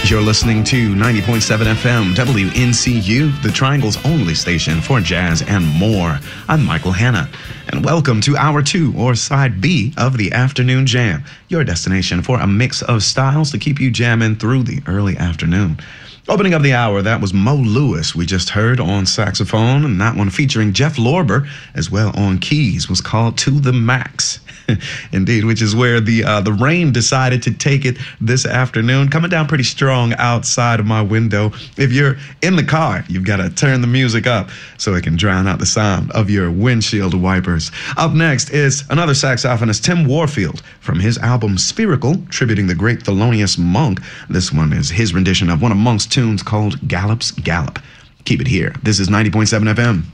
You're listening to 90.7 FM WNCU, the Triangle's only station for jazz and more. I'm Michael Hanna, and welcome to Hour 2, or Side B, of the Afternoon Jam, your destination for a mix of styles to keep you jamming through the early afternoon. Opening of the hour, that was Mo Lewis we just heard on saxophone, and that one featuring Jeff Lorber as well on keys was called To the Max. Indeed, which is where the rain decided to take it this afternoon. Coming down pretty strong outside of my window. If you're in the car, you've got to turn the music up so it can drown out the sound of your windshield wipers. Up next is another saxophonist, Tim Warfield, from his album Spherical, tributing the great Thelonious Monk. This one is his rendition of one of Monk's tunes called Gallop's Gallop. Keep it here. This is 90.7 FM.